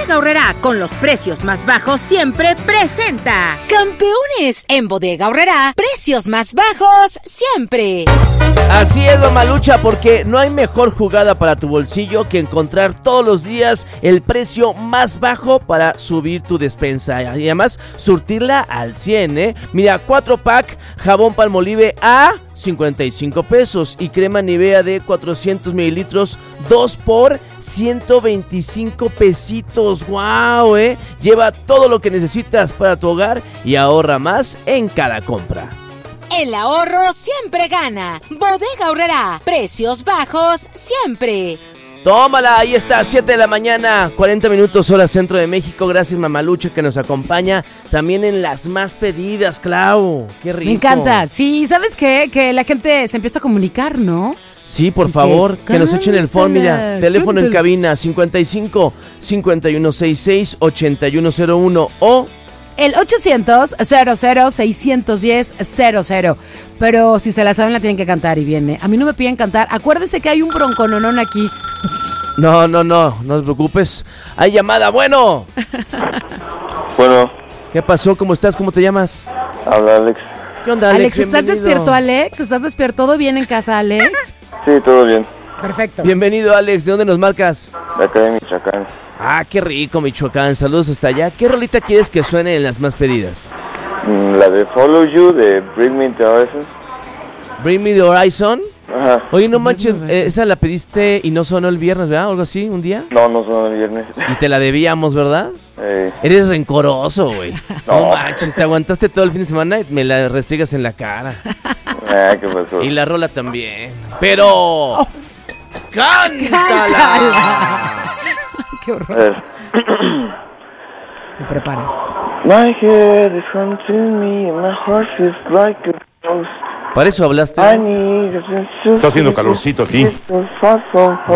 Bodega Aurrerá, con los precios más bajos siempre, presenta Campeones. En Bodega Aurrerá, precios más bajos siempre. Así es, mamalucha, porque no hay mejor jugada para tu bolsillo que encontrar todos los días el precio más bajo para subir tu despensa y además surtirla al 100, ¿eh? Mira, 4-pack jabón Palmolive a 55 pesos y crema Nivea de 400 mililitros 2 por 125 pesitos. ¡Wow! Lleva todo lo que necesitas para tu hogar y ahorra más en cada compra. El ahorro siempre gana. Bodega Aurrerá, precios bajos siempre. Tómala, ahí está, 7 de la mañana, 40 minutos hora centro de México. Gracias, mamalucha, que nos acompaña también en las más pedidas, Clau. Qué rico. Me encanta. Sí, ¿sabes qué? Que la gente se empieza a comunicar, ¿no? Sí, por favor, que nos echen el phone. Mira, teléfono en cabina 55 5166 8101 o el 800-00-610-00. Pero si se la saben, la tienen que cantar y viene. A mí no me piden cantar. Acuérdese que hay un broncononón aquí. No te preocupes. Hay llamada, bueno. Bueno. ¿Qué pasó? ¿Cómo estás? ¿Cómo te llamas? Habla Alex. ¿Qué onda, Alex? Alex, ¿estás despierto, Alex? ¿Estás despierto? ¿Todo bien en casa, Alex? Sí, todo bien. Perfecto. Bienvenido, Alex. ¿De dónde nos marcas? De acá de Michoacán. Ah, qué rico, Michoacán. Saludos hasta allá. ¿Qué rolita quieres que suene en las más pedidas? La de Follow You, de Bring Me the Horizon. Bring Me the Horizon. Ajá. Oye, no manches, esa la pediste y no sonó el viernes, ¿verdad? ¿O algo así, un día? No sonó el viernes. Y te la debíamos, ¿verdad? Eres rencoroso, güey. No manches, te aguantaste todo el fin de semana y me la restriegas en la cara. ¿Qué pasó? Y la rola también. Pero... ¡cántala! ¡Qué horror! Se prepara. My head is haunting me and my heart feels like a ghost. ¿Para eso hablaste? Está haciendo calorcito aquí.